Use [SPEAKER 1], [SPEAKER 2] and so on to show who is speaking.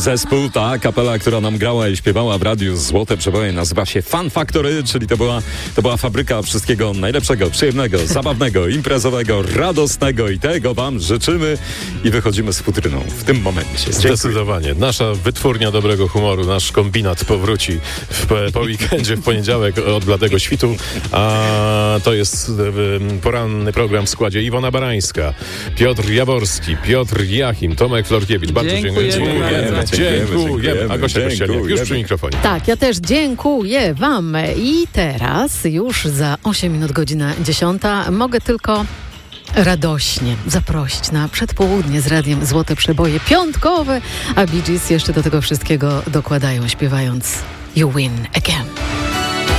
[SPEAKER 1] zespół, ta kapela, która nam grała i śpiewała w radiu Złote Przeboje, nazywa się Fun Factory, czyli to była fabryka wszystkiego najlepszego, przyjemnego, zabawnego, imprezowego, radosnego i tego wam życzymy i wychodzimy z futryną w tym momencie.
[SPEAKER 2] Zdecydowanie. Nasza wytwórnia dobrego humoru, nasz kombinat powróci po weekendzie, w poniedziałek od bladego świtu, a to jest poranny program w składzie Iwona Barańska, Piotr Jaworski, Piotr Jachim, Tomek Florkiewicz. Bardzo dziękujemy. Dziękujemy. A goście Kościelniak już przy mikrofonie.
[SPEAKER 3] Tak, ja też dziękuję wam. I teraz już za 8 minut godzina 10 mogę tylko radośnie zaprosić na przedpołudnie z radiem Złote Przeboje piątkowe, a Bee Gees jeszcze do tego wszystkiego dokładają, śpiewając You Win Again.